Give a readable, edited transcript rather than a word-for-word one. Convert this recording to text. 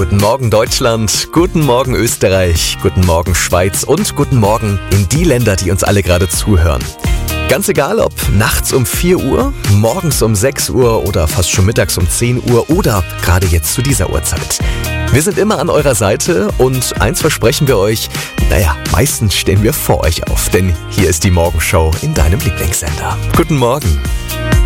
Guten Morgen Deutschland, guten Morgen Österreich, guten Morgen Schweiz und guten Morgen in die Länder, die uns alle gerade zuhören. Ganz egal, ob nachts um 4 Uhr, morgens um 6 Uhr oder fast schon mittags um 10 Uhr oder gerade jetzt zu dieser Uhrzeit. Wir sind immer an eurer Seite und eins versprechen wir euch, meistens stehen wir vor euch auf, denn hier ist die Morgenshow in deinem Lieblingssender. Guten Morgen.